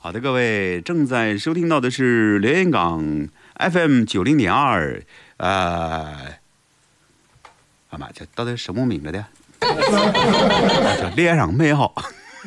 好的，各位正在收听到的是连云港 FM 90.2，妈这到底什么名字的？叫脸上美好。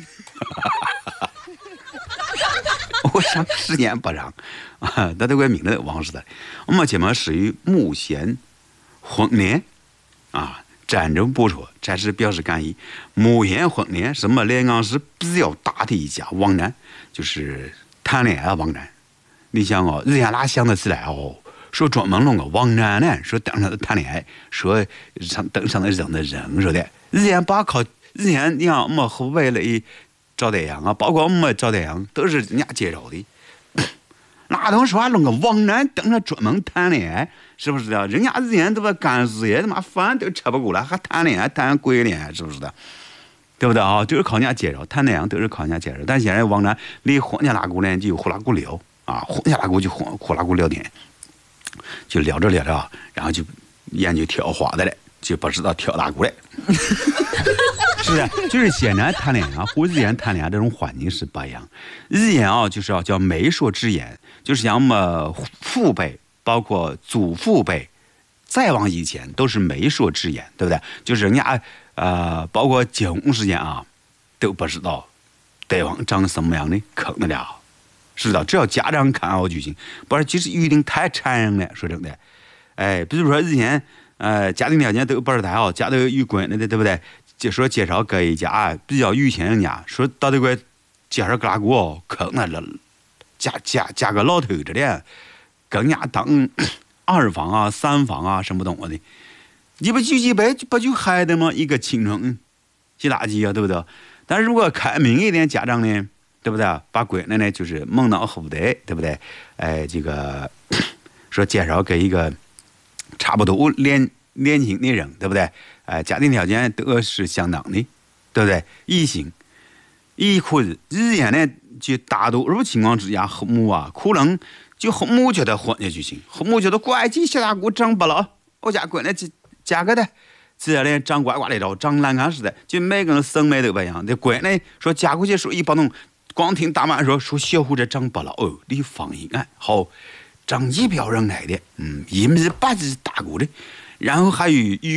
我上10年不上啊，那这个名字忘记了。我们节目始于木贤婚年啊，战争不说，暂时表示感意。木贤婚年是我们连云港市比较大的一家网站，就是谈恋爱网站。你想哦，人家哪想得起来哦？说专门弄个网站呢，说登上谈恋爱，说登上的这样的人说的，人家把靠人家你看我们和为了一赵太阳啊，包括我们赵太阳都是人家介绍的，哪能说还弄个网站登上专门谈恋爱？是不是的？人家都把干事业，他妈饭都吃不够了，还谈恋爱谈鬼恋爱，是不是的？对不对啊？都是靠人家介绍，谈那样都是靠人家介绍。但现在网站离婚家那股呢，就呼啦股聊啊，婚家那股就呼啦股聊天，就聊着聊着，然后就研究挑花的了，就不知道挑哪股了。是的，就是现在谈恋爱和以前谈恋爱这种环境是不一样。以前啊，就是要叫媒妁之言，就是像我们父辈，包括祖父辈，再往以前都是媒妁之言，对不对？就是人家包括结婚时间啊，都不知道对方长什么样的，坑得了。是的，只要家长看好就行，不然其实有点太残忍了。说真的，比如说以前家庭条件都不是太好，家都有关的，对不对？就说介绍给一家比较有钱人家，说到这个介绍给哪个坑那了，嫁个老头子的，跟人家当2房啊、3房啊什么东西的，你不就几辈不就害的吗？一个青春洗垃圾啊，对不对？但是如果开明一点，家长呢，对不对？把闺女呢就是门当户对，对不对？这个说介绍给一个差不多年轻的人，对不对？家庭条件都是相当的，对不对？异性，可是以前呢，就大多数情况之下，父母啊，可能就父母觉得婚下就行，父母觉得乖鸡小大姑长不老，我家闺女嫁给他，只要呢长呱呱的着，长栏杆似的，就每个人审美都不一样。这闺女说嫁过去说一不弄，光听大妈说小伙子长不老哦，你放心啊，好，长一标人来的，1.8米大个的。然后还有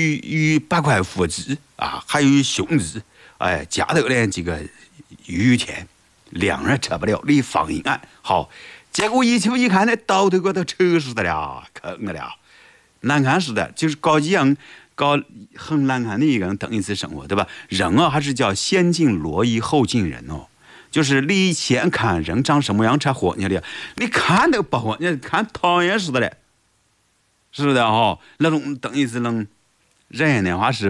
8块腹肌啊，还有胸肌，家头呢这个有钱，2人吃不了，你放心啊。好，结果一看呢，倒头个都丑死的了，坑的了，难看死的，就是搞很难看的一个人等一次生活，对吧？人啊，还是叫先敬罗衣后敬人哦，就是你先看人长什么样才活你的，你看都不活，你看讨厌死的了。是的哈，那种等于是能人的话是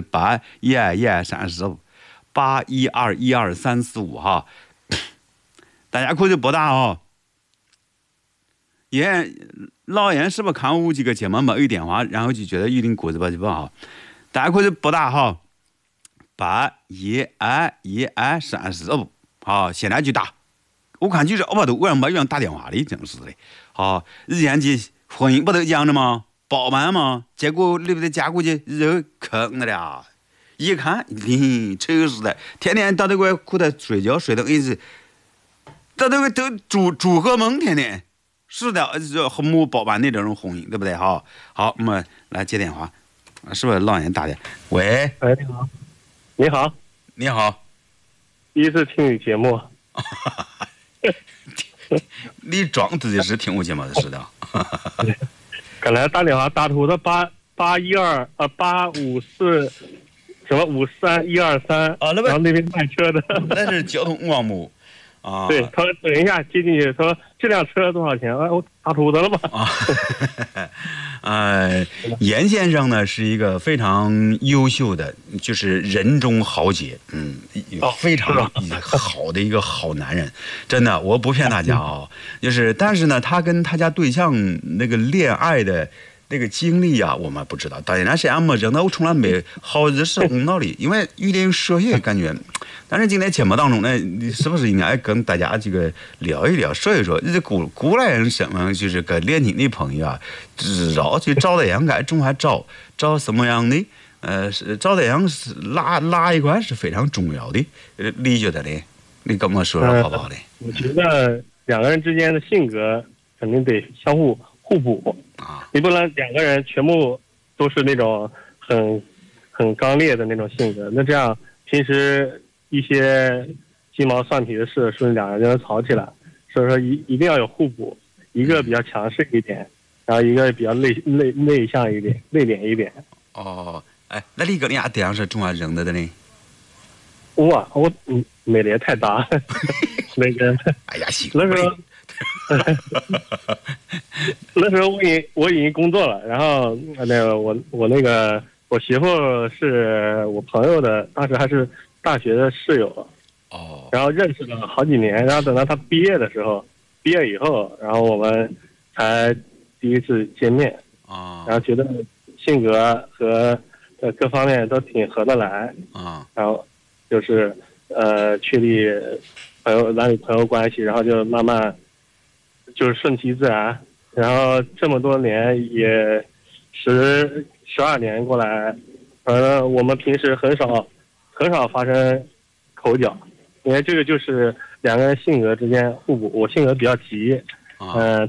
81135，8121235哈，大家可就不大哈。老严是不是看我这个节目没有电话，然后就觉得有点过子吧就不好，大家可就不大哈，8121235，好，现在就打，我看就是我都为什么有人打电话的，真是的，好，以前这婚姻不都讲的吗？饱满嘛，结果你不得嫁过去肉坑了，一看你丑死的，天天到这个哭的睡觉睡到一直，到这个都做噩梦，天天是的，和睦饱满的这种婚姻，对不对？好，我们来接电话，是不是老人打的？喂， 你好，你好， 你好， 第一次听你节目， 你装自己是听我节目的似的。 刚才打电话打通的812854什么53123 啊， 然后那边卖车的， 那是交通广播啊。 对，他说等一下接进去，说这辆车多少钱？我打通的了吗？ 严先生呢是一个非常优秀的，就是人中豪杰，非常好的一个好男人，真的，我不骗大家啊，就是但是呢，他跟他家对象那个恋爱的那个经历啊，我们不知道。当然是俺们真的，我从来没好日是红脑里，因为有点涉业感觉。但是今天节目当中呢，你是不是应该跟大家这个聊一聊，说一说，这古来人什么，就是个年轻的朋友啊，知道就找的应该总还找什么样的，找的样是哪一块是非常重要的，你觉得呢？你跟我说说好不好嘞？ 我觉得两个人之间的性格肯定得相互互补啊， 你不能两个人全部都是那种很刚烈的那种性格，那这样平时一些鸡毛蒜皮的事，是不是两个人就能吵起来？所以说一定要有互补，一个比较强势一点，然后一个比较内向一点、内敛一点。 哦，哎，那你跟你阿爹是怎么认得的呢？ 我美脸太大，那个哎呀，行， 那时候那时候我已经工作了，然后那个我媳妇是我朋友的，当时还是大学的室友， 哦， 然后认识了好几年，然后等到他毕业的时候，毕业以后，然后我们才第一次见面， 啊， 然后觉得性格和各方面都挺合得来， 啊， 然后就是确立男女朋友关系，然后就慢慢就是顺其自然，然后这么多年也12年过来，我们平时很少发生口角，因为这个就是两个人性格之间互补。我性格比较急， 啊，